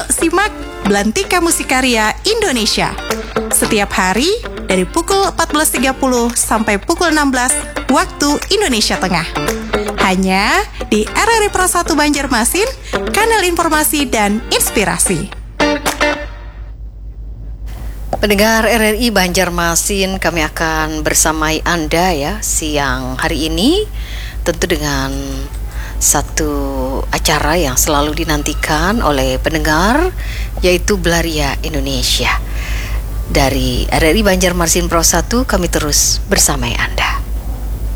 Yuk simak Belantika Musikarya Indonesia. Setiap hari dari pukul 14.30 sampai pukul 16 waktu Indonesia Tengah. Hanya di RRI Pro 1 Banjarmasin, kanal informasi dan inspirasi. Pendengar RRI Banjarmasin, kami akan bersamai Anda ya siang hari ini, tentu dengan satu acara yang selalu dinantikan oleh pendengar, yaitu Belaria Indonesia. Dari RRI Banjarmasin Pro 1, kami terus bersamai Anda.